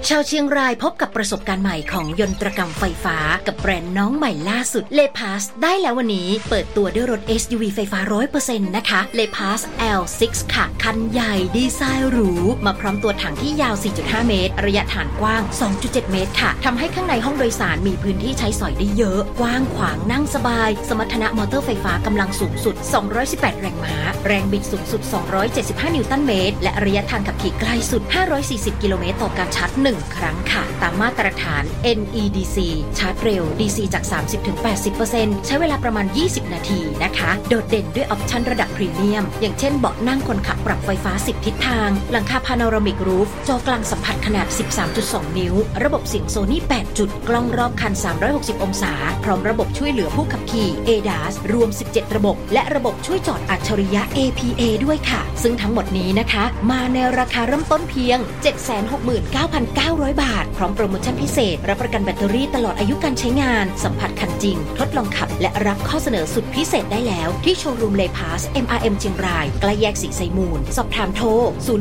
ชาวเชียงรายพบกับประสบการณ์ใหม่ของยนตรกรรมไฟฟ้ากับแบรนด์น้องใหม่ล่าสุด Leapaz ได้แล้ววันนี้เปิดตัวด้วยรถ SUV ไฟฟ้า 100% นะคะ Leapaz L6 ค่ะคันใหญ่ดีไซน์หรูมาพร้อมตัวถังที่ยาว 4.5 เมตรระยะฐานกว้าง 2.7 เมตรค่ะทำให้ข้างในห้องโดยสารมีพื้นที่ใช้สอยได้เยอะกว้างขวางนั่งสบายสมรรถนะมอเตอร์ไฟฟ้ากำลังสูงสุด218แรงม้าแรงบิดสูงสุด275นิวตันเมตรและระยะทางขับขี่ใกล้สุด540กิโลเมตรต่อการชาร์จ1ครั้งค่ะตามมาตรฐาน NEDC ชาร์จเร็ว DC จาก 30-80% ใช้เวลาประมาณ20นาทีนะคะโดดเด่นด้วยออปชั่นระดับพรีเมียมอย่างเช่นเบาะนั่งคนขับปรับไฟฟ้า10ทิศทางหลังคาพาโนรามิกรูฟจอกลางสัมผัสขนาด 13.2 นิ้วระบบเสียงโซนี่8จุดกล้องรอบคัน360องศาพร้อมระบบช่วยเหลือผู้ขับขี่ ADAS รวม17ระบบและระบบช่วยจอดอัจฉริยะ APA ด้วยค่ะซึ่งทั้งหมดนี้นะคะมาในราคาเริ่มต้นเพียง 769,900 บาทพร้อมโปรโมชั่นพิเศษรับประกันแบตเตอรี่ตลอดอายุการใช้งานสัมผัสคันจริงทดลองขับและรับข้อเสนอสุดพิเศษได้แล้วที่โชว์รูม Leapaz MRM เชียงรายใกล้แยกศรีไซมูลสอบถามโทร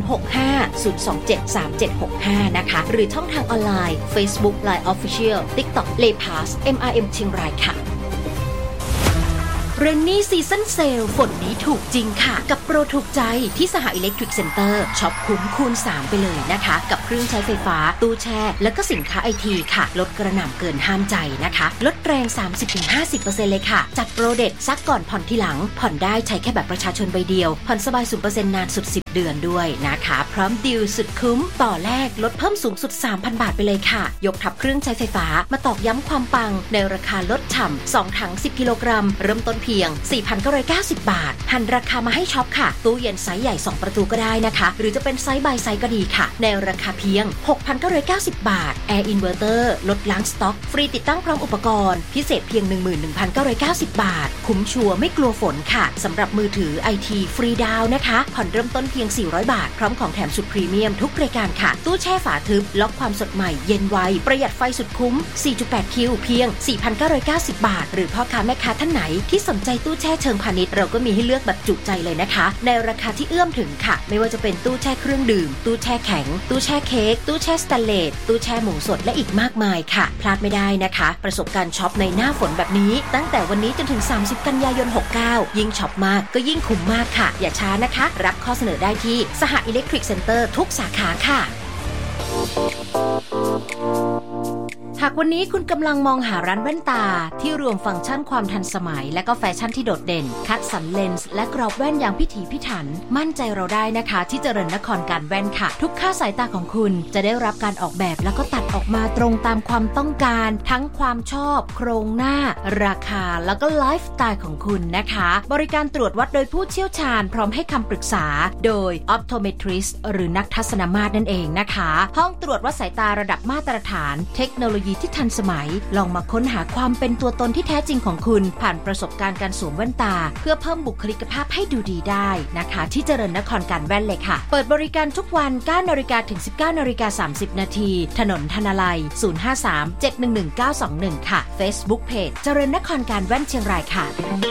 065-027-3765 นะคะหรือช่องทางออนไลน์ Facebook Line Official TikTok Leapaz MRM เชียงรายค่ะเรนนี่ซีซั่นเซลฝนนี้ถูกจริงค่ะกับโปรถูกใจที่สหอิเล็กทริกเซ็นเตอร์ช็อปคุ้มคูณ3ไปเลยนะคะกับเครื่องใช้ไฟฟ้าตู้แช่แล้วก็สินค้าไอทีค่ะลดกระหน่ำเกินห้ามใจนะคะลดแรง 30-50% เลยค่ะจัดโปรเด็ดซักก่อนผ่อนทีหลังผ่อนได้ใช้แค่แบบประชาชนใบเดียวผ่อนสบาย 0% นานสุด10เดือนด้วยนะคะพร้อมดีลสุดคุ้มต่อแรกลดเพิ่มสูงสุด 3,000 บาทไปเลยค่ะยกทับเครื่องใช้ไฟฟ้ามาตอกย้ำความปังในราคาลดฉ่ำ2ถัง10กิโลกรัมเริ่มต้นเพียง 4,990 บาทหันราคามาให้ช็อปค่ะตู้เย็นไซส์ใหญ่2ประตูก็ได้นะคะหรือจะเป็นไซส์บายไซส์ก็ดีค่ะในราคาเพียง 6,990 บาทแอร์อินเวอร์เตอร์ลดล้างสต็อกฟรีติดตั้งพร้อมอุปกรณ์พิเศษเพียง 11,990 บาทคุ้มชัวร์ไม่กลัวฝนค่ะสำหรับมือถือ IT ฟรีดาวนะคะผ่อนเริ่มต้นเพียง400 บาทพร้อมของแถมสุดพรีเมียมทุกรายการค่ะตู้แช่ฝาทึบล็อกความสดใหม่เย็นไวประหยัดไฟสุดคุ้ม 4.8 คิวเพียง 4,990 บาทหรือพ่อค้าแม่ค้าท่านไหนที่สนใจตู้แช่เชิงพาณิชย์เราก็มีให้เลือกแบบจุใจเลยนะคะในราคาที่เอื้อมถึงค่ะไม่ว่าจะเป็นตู้แช่เครื่องดื่มตู้แช่แข็งตู้แช่เค้กตู้แช่สแตนเลสตู้แช่หมูสดและอีกมากมายค่ะพลาดไม่ได้นะคะประสบการณ์ช็อปในหน้าฝนแบบนี้ตั้งแต่วันนี้จนถึง30กันยายน69ยิ่งช็อปมากก็ยิ่งคุ้มมากค่ะอย่าช้านะคะรับข้อเสนอได้ที่สหอิเล็กทริกเซ็นเตอร์ทุกสาขาค่ะหากวันนี้คุณกำลังมองหาร้านแว่นตาที่รวมฟังก์ชันความทันสมัยและก็แฟชั่นที่โดดเด่นคัดสรรเลนส์และกรอบแว่นอย่างพิถีพิถันมั่นใจเราได้นะคะที่เจริญนครการแว่นค่ะทุกค่าสายตาของคุณจะได้รับการออกแบบแล้วก็ตัดออกมาตรงตามความต้องการทั้งความชอบโครงหน้าราคาแล้วก็ไลฟ์สไตล์ของคุณนะคะบริการตรวจวัดโดยผู้เชี่ยวชาญพร้อมให้คำปรึกษาโดย Optometrist หรือนักทัศนมาตรนั่นเองนะคะห้องตรวจวัดสายตาระดับมาตรฐานเทคโนโลยีที่ทันสมัยลองมาค้นหาความเป็นตัวตนที่แท้จริงของคุณผ่านประสบการณ์การสวมแว่นตาเพื่อเพิ่มบุคลิกภาพให้ดูดีได้นะคะที่เจริญนครการแว่นเลยค่ะเปิดบริการทุกวัน 9:00 นถึง 19:30 นถนนธนาลัย 053-711-921 ค่ะ Facebook Page เจริญนครการแว่นเชียงรายค่ะ